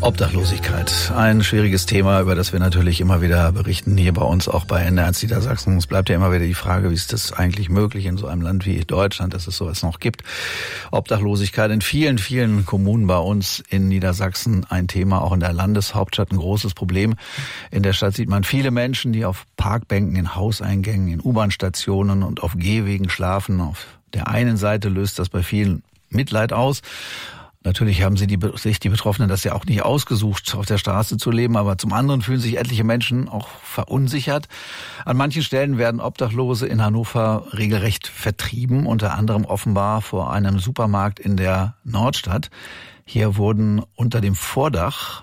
Obdachlosigkeit, ein schwieriges Thema, über das wir natürlich immer wieder berichten, hier bei uns auch bei NDR Niedersachsen. Es bleibt ja immer wieder die Frage, wie ist das eigentlich möglich in so einem Land wie Deutschland, dass es sowas noch gibt. Obdachlosigkeit in vielen, vielen Kommunen bei uns in Niedersachsen ein Thema, auch in der Landeshauptstadt ein großes Problem. In der Stadt sieht man viele Menschen, die auf Parkbänken, in Hauseingängen, in U-Bahn-Stationen und auf Gehwegen schlafen. Auf der einen Seite löst das bei vielen Mitleid aus. Natürlich haben sich die Betroffenen das ja auch nicht ausgesucht, auf der Straße zu leben, aber zum anderen fühlen sich etliche Menschen auch verunsichert. An manchen Stellen werden Obdachlose in Hannover regelrecht vertrieben, unter anderem offenbar vor einem Supermarkt in der Nordstadt. Hier wurde unter dem Vordach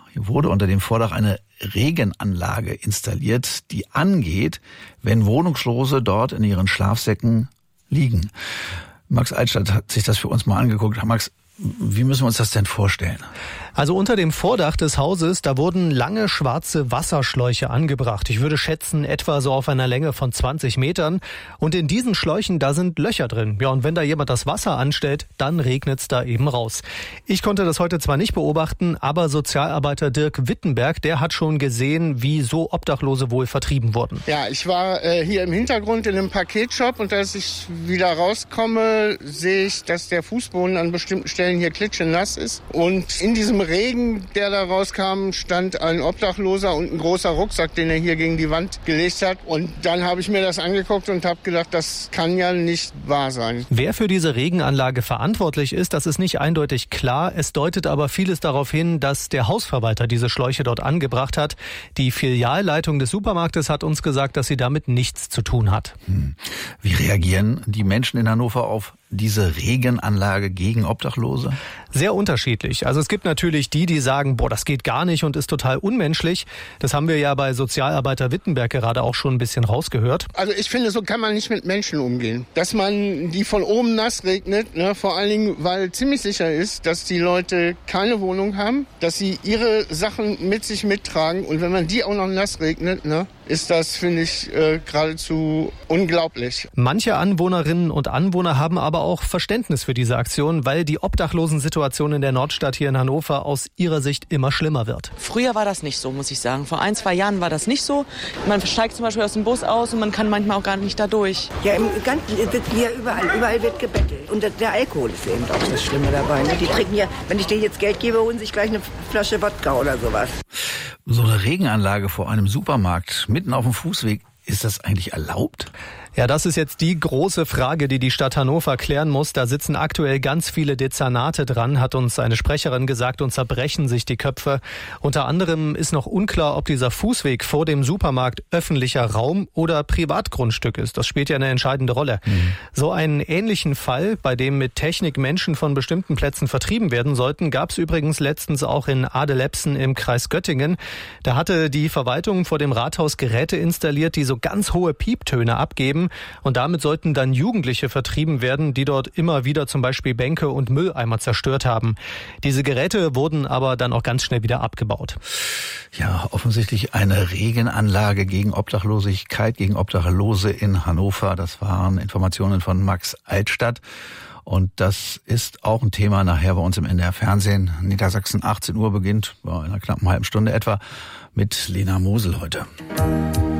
eine Regenanlage installiert, die angeht, wenn Wohnungslose dort in ihren Schlafsäcken liegen. Max Altstadt hat sich das für uns mal angeguckt. Max, wie müssen wir uns das denn vorstellen? Also unter dem Vordach des Hauses, da wurden lange schwarze Wasserschläuche angebracht. Ich würde schätzen, etwa so auf einer Länge von 20 Metern. Und in diesen Schläuchen, da sind Löcher drin. Ja, und wenn da jemand das Wasser anstellt, dann regnet's da eben raus. Ich konnte das heute zwar nicht beobachten, aber Sozialarbeiter Dirk Wittenberg, der hat schon gesehen, wie so Obdachlose wohl vertrieben wurden. Ja, ich war hier im Hintergrund in einem Paketshop und als ich wieder rauskomme, sehe ich, dass der Fußboden an bestimmten Stellen hier klitschenass ist. Und in diesem Regen, der da rauskam, stand ein Obdachloser und ein großer Rucksack, den er hier gegen die Wand gelegt hat. Und dann habe ich mir das angeguckt und habe gedacht, das kann ja nicht wahr sein. Wer für diese Regenanlage verantwortlich ist, das ist nicht eindeutig klar. Es deutet aber vieles darauf hin, dass der Hausverwalter diese Schläuche dort angebracht hat. Die Filialleitung des Supermarktes hat uns gesagt, dass sie damit nichts zu tun hat. Wie reagieren die Menschen in Hannover auf diese Regenanlage gegen Obdachlose? Sehr unterschiedlich. Also es gibt natürlich die sagen, das geht gar nicht und ist total unmenschlich. Das haben wir ja bei Sozialarbeiter Wittenberg gerade auch schon ein bisschen rausgehört. Also ich finde, so kann man nicht mit Menschen umgehen. Dass man die von oben nass regnet, ne, vor allen Dingen, weil ziemlich sicher ist, dass die Leute keine Wohnung haben, dass sie ihre Sachen mit sich mittragen und wenn man die auch noch nass regnet, ne, ist das, finde ich, geradezu unglaublich. Manche Anwohnerinnen und Anwohner haben aber auch Verständnis für diese Aktion, weil die Obdachlosensituation in der Nordstadt hier in Hannover aus ihrer Sicht immer schlimmer wird. Früher war das nicht so, muss ich sagen. Vor 1-2 Jahren war das nicht so. Man steigt zum Beispiel aus dem Bus aus und man kann manchmal auch gar nicht da durch. Ja, im Ganzen sitzen hier überall wird gebettelt. Und der Alkohol ist eben auch das Schlimme dabei. Ne? Die trinken ja, wenn ich denen jetzt Geld gebe, holen sich gleich eine Flasche Wodka oder sowas. So eine Regenanlage vor einem Supermarkt mitten auf dem Fußweg, ist das eigentlich erlaubt? Ja, das ist jetzt die große Frage, die die Stadt Hannover klären muss. Da sitzen aktuell ganz viele Dezernate dran, hat uns eine Sprecherin gesagt, und zerbrechen sich die Köpfe. Unter anderem ist noch unklar, ob dieser Fußweg vor dem Supermarkt öffentlicher Raum oder Privatgrundstück ist. Das spielt ja eine entscheidende Rolle. So einen ähnlichen Fall, bei dem mit Technik Menschen von bestimmten Plätzen vertrieben werden sollten, gab es übrigens letztens auch in Adelepsen im Kreis Göttingen. Da hatte die Verwaltung vor dem Rathaus Geräte installiert, die so ganz hohe Pieptöne abgeben. Und damit sollten dann Jugendliche vertrieben werden, die dort immer wieder zum Beispiel Bänke und Mülleimer zerstört haben. Diese Geräte wurden aber dann auch ganz schnell wieder abgebaut. Ja, offensichtlich eine Regenanlage gegen Obdachlosigkeit, gegen Obdachlose in Hannover. Das waren Informationen von Max Altstadt. Und das ist auch ein Thema nachher bei uns im NDR Fernsehen. Niedersachsen, 18 Uhr beginnt, in einer knappen halben Stunde etwa, mit Lena Mosel heute.